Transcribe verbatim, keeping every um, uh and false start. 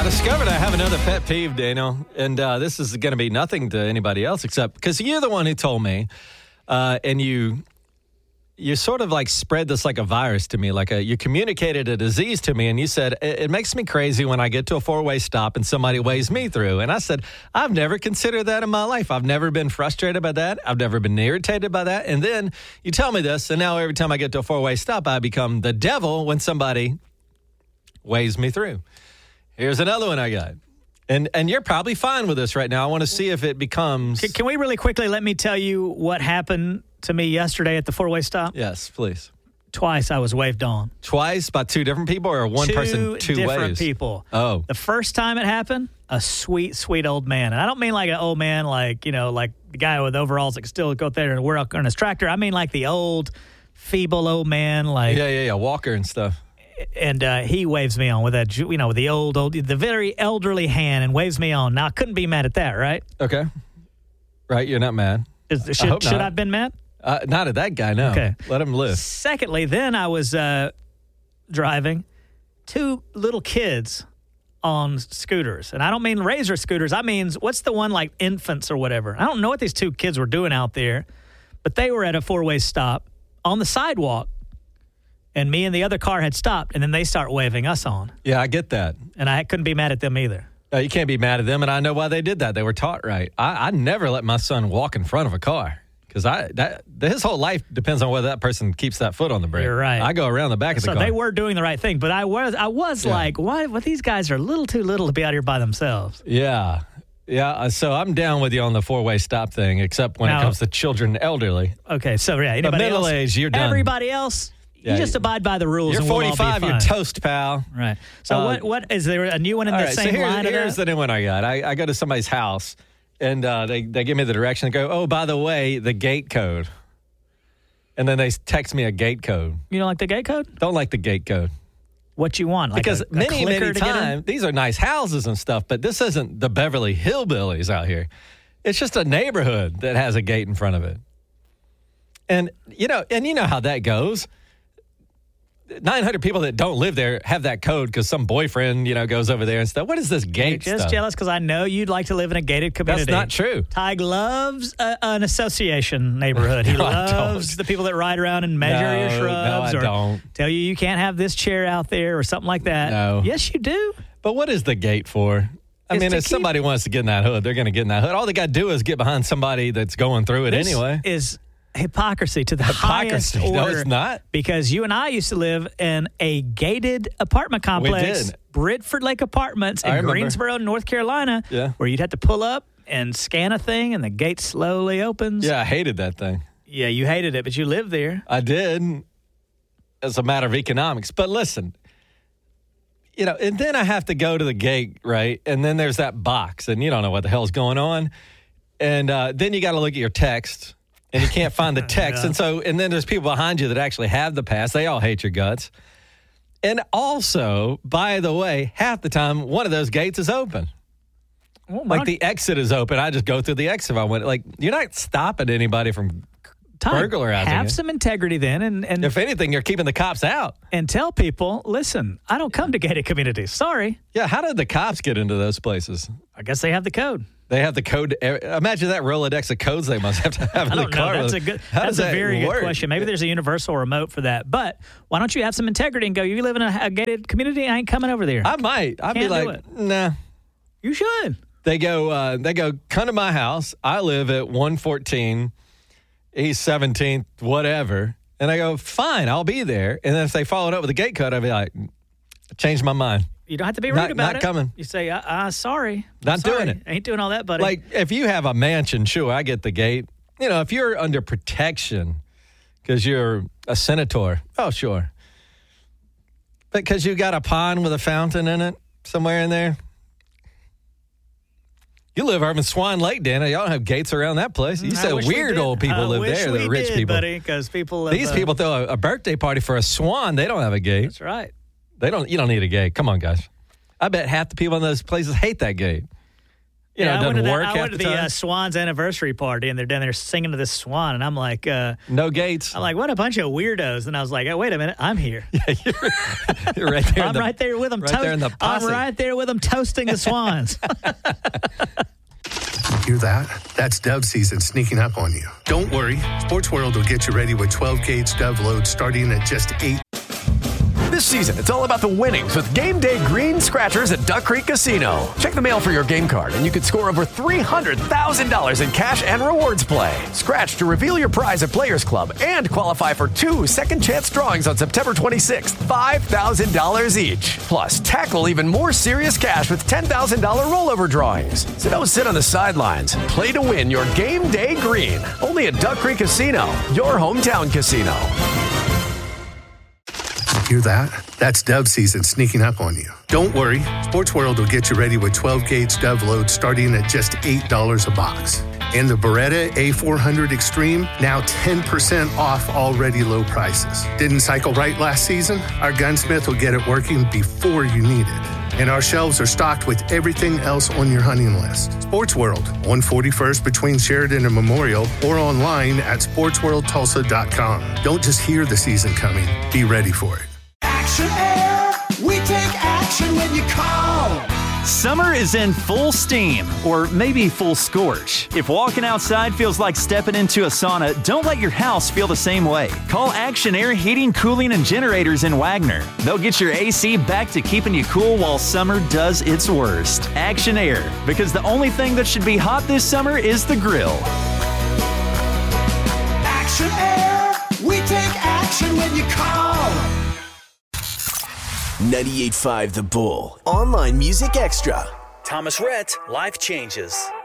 discovered I have another pet peeve, Daniel, and uh, this is going to be nothing to anybody else except because you're the one who told me, uh, and you you sort of like spread this like a virus to me, like a, you communicated a disease to me, and you said, it, it makes me crazy when I get to a four-way stop and somebody weighs me through. And I said, I've never considered that in my life. I've never been frustrated by that. I've never been irritated by that. And then you tell me this, and now every time I get to a four-way stop, I become the devil when somebody weighs me through. Here's another one I got. And and you're probably fine with this right now. I want to see if it becomes... Can, can we really quickly let me tell you what happened to me yesterday at the four-way stop? Yes, please. Twice I was waved on. Twice by two different people or one two person, two different waves? people. Oh. The first time it happened, a sweet, sweet old man. And I don't mean like an old man like, you know, like the guy with overalls that can still go there and work on his tractor. I mean like the old, feeble old man. like Yeah, yeah, yeah, walker and stuff. And uh, he waves me on with that, you know, with the old, old, the very elderly hand and waves me on. Now, I couldn't be mad at that, right? Okay. Right, you're not mad. Is, should I hope should not. I have been mad? Uh, not at that guy, no. Okay. Let him live. Secondly, then I was uh, driving two little kids on scooters. And I don't mean razor scooters. I mean, what's the one like infants or whatever? I don't know what these two kids were doing out there, but they were at a four-way stop on the sidewalk. And me and the other car had stopped, and then they start waving us on. Yeah, I get that. And I couldn't be mad at them either. Uh, you can't be mad at them, and I know why they did that. They were taught right. I, I never let my son walk in front of a car because I that his whole life depends on whether that person keeps that foot on the brake. You're right. I go around the back of the So car. they were doing the right thing, but I was I was Yeah. like, why? Well, these guys are a little too little to be out here by themselves. Yeah. Yeah, uh, so I'm down with you on the four-way stop thing, except when Now- it comes to children and elderly. Okay, so yeah, But anybody middle else? age, you're done. Everybody else, Yeah, you just you- abide by the rules. You're and we'll all be forty-five, you're fine. toast, pal. Right. So Uh, what? What is there a new one in All the right, so same here's, line? of here's that? the new one I got. I, I go to somebody's house, and uh, they, they give me the direction and go, oh, by the way, the gate code. And then they text me a gate code. You don't like the gate code? Don't like the gate code. What you want? Like Because a, a many, clicker many to get in? times, these are nice houses and stuff, but this isn't the Beverly Hillbillies out here. It's just a neighborhood that has a gate in front of it. And, you know, and you know how that goes. nine hundred people that don't live there have that code because some boyfriend, you know, goes over there and stuff. What is this You're gate just stuff? jealous because I know you'd like to live in a gated community. That's not true. Tig loves a, an association neighborhood. He No, I loves don't. the people that ride around and measure No, your no, shrubs I or don't. tell you you can't have this chair out there or something like that. No. Yes, you do. But what is the gate for? I It's mean, to if keep- somebody wants to get in that hood, they're going to get in that hood. All they got to do is get behind somebody that's going through it This anyway. is hypocrisy to the Hypocrisy. highest No, order. it's not. Because you and I used to live in a gated apartment complex, did. Bridford Lake Apartments I in remember. Greensboro, North Carolina, Yeah. where you'd have to pull up and scan a thing and the gate slowly opens. Yeah, I hated that thing. Yeah, you hated it, but you lived there. I did as a matter of economics. But listen, you know, and then I have to go to the gate, right? And then there's that box, and you don't know what the hell's going on. And uh, then you got to look at your text, and you can't find the text. Yeah. And so, and then there's people behind you that actually have the pass. They all hate your guts. And also, by the way, half the time, one of those gates is open. Well, why Like don't- the exit is open. I just go through the exit if I went. Like, you're not stopping anybody from Time. burglarizing Have you. some integrity then and, and, If anything, you're keeping the cops out. and tell people, listen, I don't come to gated communities. Sorry. Yeah, how did the cops get into those places? I guess they have the code. They have the code. Imagine that Rolodex of codes they must have to have in I the don't know. car. That's a good. How that's does a that very work? good question. Maybe there's a universal remote for that. But why don't you have some integrity and go? You live in a, a gated community. I ain't coming over there. I might. I'd be Can't do like, it. nah. you should. They go. Uh, they go. Come to my house. I live at one fourteen East seventeenth, whatever. And I go, fine, I'll be there. And then if they followed up with a gate code, I'd be like, change my mind. You don't have to be rude Not- about not it. coming. You say, uh, uh sorry. I'm Not doing sorry. it. I ain't doing all that, buddy. Like, if you have a mansion, sure, I get the gate. You know, if you're under protection because you're a senator, oh, sure. But because you got a pond with a fountain in it somewhere in there. You live over in Swan Lake, Dana. Y'all don't have gates around that place. You I said wish we weird did. old people I live wish there. we They're rich did, people. buddy, because people. Have, These uh, people throw a, a birthday party for a swan. They don't have a gate. That's right. They don't. You don't need a gate. Come on, guys. I bet half the people in those places hate that gate. you know, I it went doesn't to, work that, I half went to the the time. uh, Swans anniversary party, and they're down there singing to this swan, and I'm like, uh, no gates. I'm like, what a bunch of weirdos. And I was like, oh, wait a minute, I'm here. Yeah, you're, you're right there. in I'm the, right there with them. Right there in the I'm posse. right there with them toasting the Swans. Hear that? That's dove season sneaking up on you. Don't worry. Sports World will get you ready with twelve gauge dove loads starting at just eight. This season, it's all about the winnings with Game Day Green Scratchers at Duck Creek Casino. Check the mail for your game card, and you could score over three hundred thousand dollars in cash and rewards play. Scratch to reveal your prize at Players Club and qualify for two second chance drawings on September twenty-sixth, five thousand dollars each. Plus, tackle even more serious cash with ten thousand dollars rollover drawings. So don't sit on the sidelines. Play to win your Game Day Green. Only at Duck Creek Casino, your hometown casino. Hear that? That's dove season sneaking up on you. Don't worry. Sports World will get you ready with twelve gauge dove loads starting at just eight dollars a box. And the Beretta A four hundred Extreme, now ten percent off already low prices. Didn't cycle right last season? Our gunsmith will get it working before you need it. And our shelves are stocked with everything else on your hunting list. Sports World, one forty-first between Sheridan and Memorial, or online at sports world tulsa dot com. Don't just hear the season coming, be ready for it. Action Air, we take action when you call. Summer is in full steam, or maybe full scorch. If walking outside feels like stepping into a sauna, don't let your house feel the same way. Call Action Air Heating, Cooling, and Generators in Wagner. They'll get your A C back to keeping you cool while summer does its worst. Action Air, because the only thing that should be hot this summer is the grill. Action Air, we take action when you call. ninety-eight point five The Bull. Online Music Extra. Thomas Rhett, Life Changes.